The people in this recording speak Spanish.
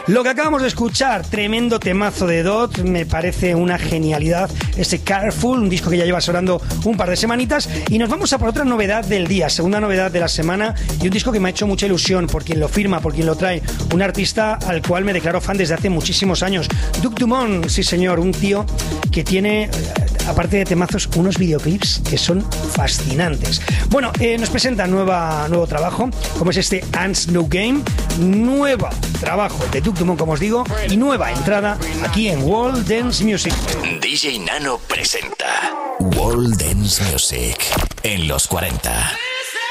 Lo que acabamos de escuchar, tremendo temazo de Dot, me parece una genialidad. Ese Careful, un disco que ya lleva sonando un par de semanitas. Y nos vamos a por otra novedad del día, segunda novedad de la semana, y un disco que me ha hecho mucha ilusión por quien lo firma, por quien lo trae. Un artista al cual me declaro fan desde hace muchísimos años. Duke Dumont, sí señor, un tío que tiene, aparte de temazos, unos videoclips que son fascinantes. Bueno, nos presenta nuevo trabajo, como es este Ants No Game. Nuevo trabajo de Duke Dumont, como os digo, y nueva entrada aquí en World Dance Music. DJ Nano presenta World Dance Music en los 40.